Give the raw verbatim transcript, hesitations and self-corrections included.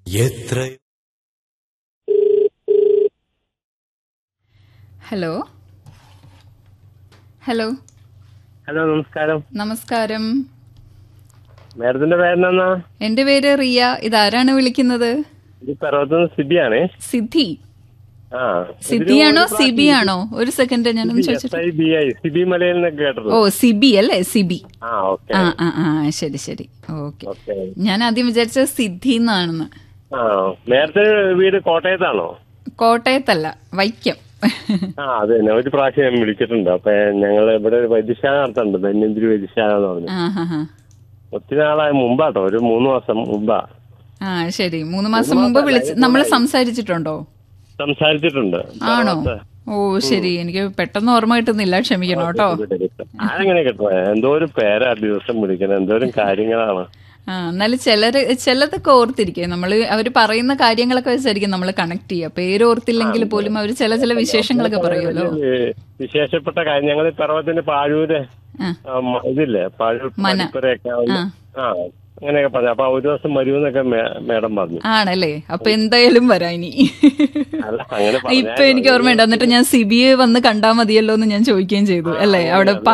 എത്ര hello hello hello നമസ്കാരം. നമസ്കാരം. മാഡത്തിന്റെ പേരെന്നാ? എന്റെ പേര് റിയ. ഇതാരാണ് വിളിക്കുന്നത്? ഇത് പർവ്വതം സിബിയാണേ. സിദ്ധി. ആ സിദ്ധിയാണോ സിബി ആണോ? ഒരു സെക്കൻഡ് ഞാനൊന്ന് ചോദിച്ചിട്ട്. സിബി മലയിൽ നിന്നൊക്കെ കേട്ടത്. ഓ സിബി അല്ലേ? സിബി. ആ ഓക്കെ. ആ ആ ആ ശരി ശരി ഓക്കെ. ഞാൻ ആദ്യം വിചാരിച്ചത് സിദ്ധി എന്നാണെന്ന്. ആ നേരത്തെ വീട് കോട്ടയത്താണോ? കോട്ടയത്തല്ല, വൈക്കം. ആ അത് തന്നെ. ഒരു പ്രാവശ്യം ഞാൻ വിളിച്ചിട്ടുണ്ട്. അപ്പൊ ഞങ്ങൾ ഇവിടെ ഒരു വൈദ്യശാല നടത്തുന്നുണ്ട്, ധന്വന്തിരി വൈദ്യശാല എന്ന് പറഞ്ഞു. ഒത്തിരി നാളായ മുമ്പാട്ടോ, ഒരു മൂന്ന് മാസം മുമ്പാ. ആ ശരി. മൂന്ന് മാസം മുമ്പ് വിളിച്ച് നമ്മൾ സംസാരിച്ചിട്ടുണ്ടോ? സംസാരിച്ചിട്ടുണ്ട്. ആണോ? ഓ ശരി. എനിക്ക് പെട്ടെന്ന് ഓർമ്മ കിട്ടുന്നില്ല, ക്ഷമിക്കണം കേട്ടോ. ആരെങ്ങനെ കിട്ടും? എന്തോരം പേരാ ദിവസം വിളിക്കണം, എന്തോരം കാര്യങ്ങളാണ്. ആ എന്നാലും ചിലര് ചിലതൊക്കെ ഓർത്തിരിക്കും. നമ്മള് അവര് പറയുന്ന കാര്യങ്ങളൊക്കെ വെച്ചായിരിക്കും നമ്മൾ കണക്ട് ചെയ്യുക. പേര് ഓർത്തില്ലെങ്കിൽ പോലും അവര് ചില ചില വിശേഷങ്ങളൊക്കെ പറയുമല്ലോ. വിശേഷപ്പെട്ട കാര്യം ഞങ്ങൾ പർവ്വതത്തിന്റെ പാഴൂര് ഇതില്ലേ, പാഴൂർ മലപ്പുറയൊക്കെ ആ അങ്ങനെയൊക്കെ പറഞ്ഞു. അപ്പൊ ഒരു ദിവസം വരുമെന്നൊക്കെ മേഡം പറഞ്ഞു. ആണല്ലേ? അപ്പൊ എന്തായാലും വരാം ഇനി. ഇപ്പൊ എനിക്ക് ഓർമ്മയുണ്ട്. എന്നിട്ട് ഞാൻ സിബിയെ വന്ന് കണ്ടാ മതിയല്ലോ എന്ന് ഞാൻ ചോദിക്കുകയും ചെയ്തു അല്ലേ അവിടെ.